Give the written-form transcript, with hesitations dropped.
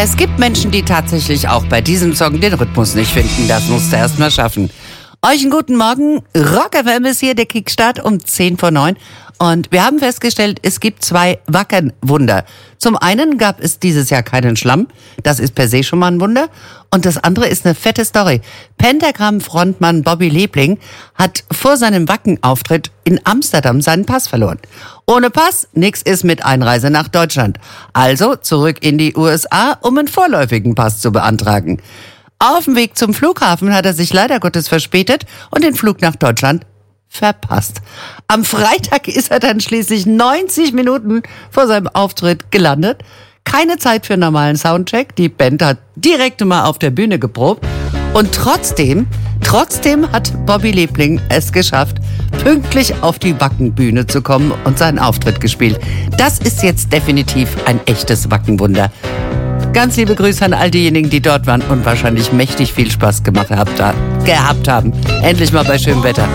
Es gibt Menschen, die tatsächlich auch bei diesem Song den Rhythmus nicht finden. Das musst du erst mal schaffen. Euch einen guten Morgen. Rock FM ist hier, der Kickstart um 10:09. Und wir haben festgestellt, es gibt 2 Wacken-Wunder. Zum einen gab es dieses Jahr keinen Schlamm. Das ist per se schon mal ein Wunder. Und das andere ist eine fette Story. Pentagram-Frontmann Bobby Lebling hat vor seinem Wacken-Auftritt in Amsterdam seinen Pass verloren. Ohne Pass, nix ist mit Einreise nach Deutschland. Also zurück in die USA, um einen vorläufigen Pass zu beantragen. Auf dem Weg zum Flughafen hat er sich leider Gottes verspätet und den Flug nach Deutschland verpasst. Am Freitag ist er dann schließlich 90 Minuten vor seinem Auftritt gelandet. Keine Zeit für einen normalen Soundcheck. Die Band hat direkt mal auf der Bühne geprobt. Und trotzdem hat Bobby Lebling es geschafft, pünktlich auf die Wackenbühne zu kommen und seinen Auftritt gespielt. Das ist jetzt definitiv ein echtes Wackenwunder. Ganz liebe Grüße an all diejenigen, die dort waren und wahrscheinlich mächtig viel Spaß gehabt haben. Endlich mal bei schönem Wetter.